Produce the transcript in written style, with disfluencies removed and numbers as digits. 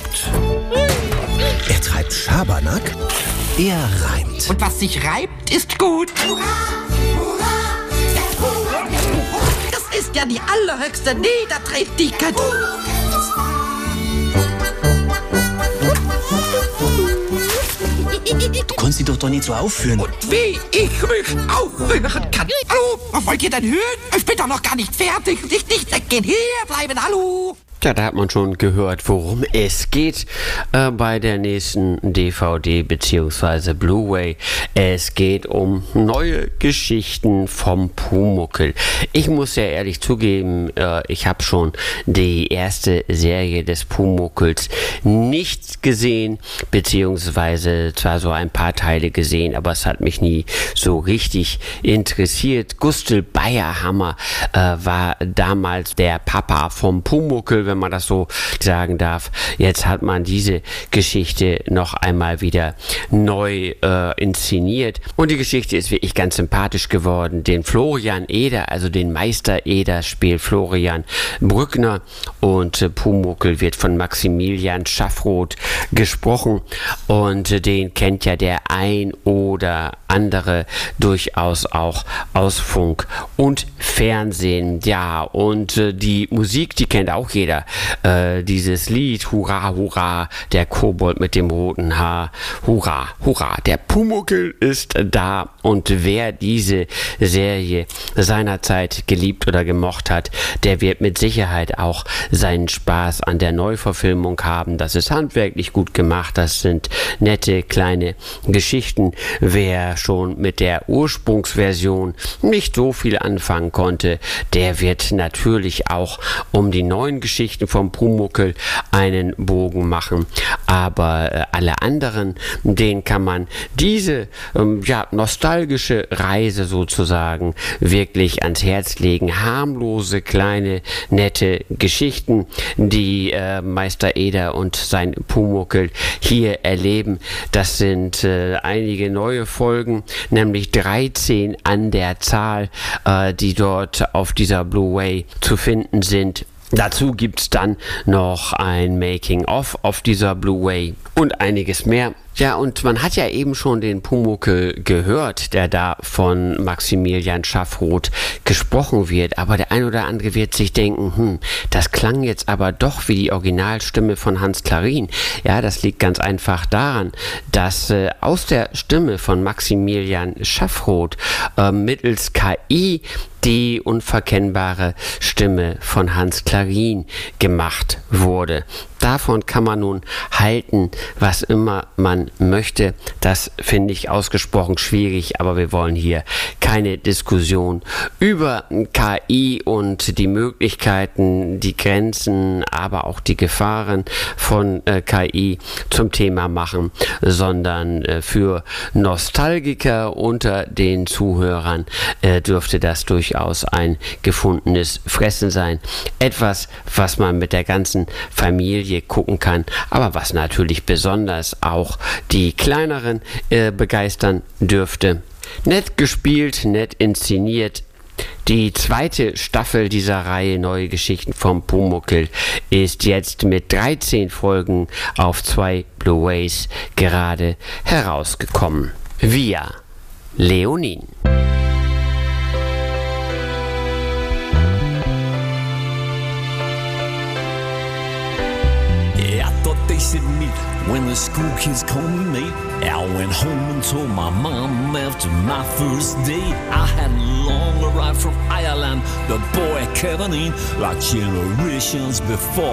Er treibt Schabernack, er reimt. Und was sich reibt, ist gut. Das ist ja die allerhöchste Niederträchtigkeit. Du kannst dich doch nicht so aufführen. Und wie ich mich aufhören kann. Hallo, was wollt ihr denn hören? Ich bin doch noch gar nicht fertig. Nicht weggehen, hier bleiben, hallo. Ja, da hat man schon gehört, worum es geht bei der nächsten DVD bzw. Blu-ray. Es geht um neue Geschichten vom Pumuckl. Ich muss ja ehrlich zugeben, ich habe schon die erste Serie des Pumuckls nicht gesehen, beziehungsweise zwar so ein paar Teile gesehen, aber es hat mich nie so richtig interessiert. Gustl Bayerhammer war damals der Papa vom Pumuckl, wenn man das so sagen darf. Jetzt hat man diese Geschichte noch einmal wieder neu inszeniert und die Geschichte ist wirklich ganz sympathisch geworden. Den Florian Eder, also den Meister Eder, spielt Florian Brückner und Pumuckl wird von Maximilian Schaffroth gesprochen und den kennt ja der ein oder andere durchaus auch aus Funk und Fernsehen. Ja, und die Musik, die kennt auch jeder. Dieses Lied, Hurra, Hurra, der Kobold mit dem roten Haar, Hurra, Hurra, der Pumuckl ist da. Und wer diese Serie seinerzeit geliebt oder gemocht hat, der wird mit Sicherheit auch seinen Spaß an der Neuverfilmung haben. Das ist handwerklich gut gemacht, das sind nette kleine Geschichten. Wer schon mit der Ursprungsversion nicht so viel anfangen konnte, der wird natürlich auch um die neuen Geschichten vom Pumuckl einen Bogen machen. Aber alle anderen, denen kann man diese nostalgische Reise sozusagen wirklich ans Herz legen. Harmlose, kleine, nette Geschichten, die Meister Eder und sein Pumuckl hier erleben. Das sind einige neue Folgen, nämlich 13 an der Zahl, die dort auf dieser Blu-ray zu finden sind. Dazu gibt's dann noch ein Making-of auf dieser Blu-ray und einiges mehr. Ja, und man hat ja eben schon den Pumuckl gehört, der da von Maximilian Schaffroth gesprochen wird. Aber der ein oder andere wird sich denken, das klang jetzt aber doch wie die Originalstimme von Hans Klarin. Ja, das liegt ganz einfach daran, dass aus der Stimme von Maximilian Schaffroth mittels KI die unverkennbare Stimme von Hans Klarin gemacht wurde. Davon kann man nun halten, was immer man möchte. Das finde ich ausgesprochen schwierig, aber wir wollen hier keine Diskussion über KI und die Möglichkeiten, die Grenzen, aber auch die Gefahren von KI zum Thema machen, sondern für Nostalgiker unter den Zuhörern dürfte das durchaus ein gefundenes Fressen sein. Etwas, was man mit der ganzen Familie gucken kann, aber was natürlich besonders auch die Kleineren begeistern dürfte. Nett gespielt, nett inszeniert. Die zweite Staffel dieser Reihe Neue Geschichten vom Pumuckl ist jetzt mit 13 Folgen auf 2 Blu-rays gerade herausgekommen. Via Leonin. They said meet when the school kids called me mate. I went home and told my mom after my first date. I had long arrived from Ireland, the boy Kevin in, like generations before.